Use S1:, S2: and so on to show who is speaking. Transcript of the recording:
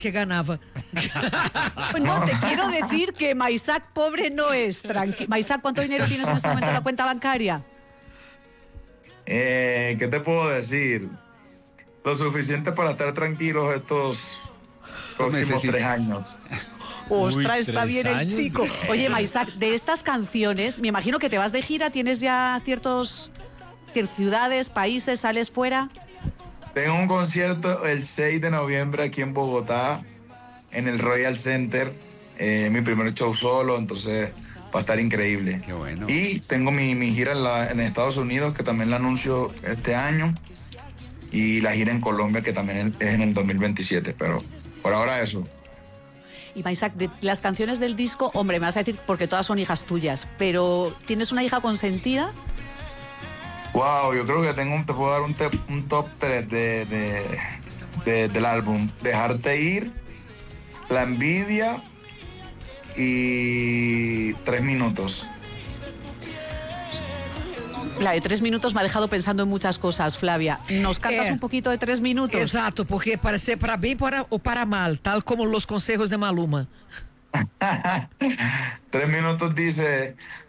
S1: que ganaba.
S2: No, te quiero decir que Maisac pobre no es. Maisac, ¿cuánto dinero tienes en este momento en la cuenta bancaria?
S3: ¿Qué te puedo decir? Lo suficiente para estar tranquilos estos próximos 3 años.
S2: Ostras, está
S4: 3
S2: bien el
S4: años.
S2: chico. Oye, Maisac, de estas canciones, me imagino que te vas de gira, tienes ya ciertas ciudades, países, sales fuera.
S3: Tengo un concierto el 6 de noviembre aquí en Bogotá, en el Royal Center. Mi primer show solo, entonces va a estar increíble.
S5: Qué bueno.
S3: Y tengo mi gira en Estados Unidos, que también la anuncio este año. Y la gira en Colombia, que también es en el 2027. Pero por ahora eso.
S2: Y Maisac, de las canciones del disco, hombre, me vas a decir porque todas son hijas tuyas, pero ¿tienes una hija consentida?
S3: Wow, yo creo que te puedo dar un top 3 del álbum. Dejarte ir, La envidia y 3 minutos.
S2: La de 3 minutos me ha dejado pensando en muchas cosas, Flavia. ¿Nos cantas un poquito de 3 minutos?
S1: Exato, porque pode ser para bem ou para mal, tal como los consejos de Maluma.
S3: 3 minutos dice: